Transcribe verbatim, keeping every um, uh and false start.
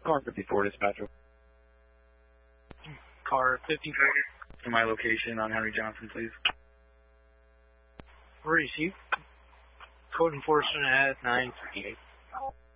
Car fifty-four, dispatcher. Car fifty-four. To my location on Henry Johnson, please. Receive. Code enforcement at nine thirty-eight.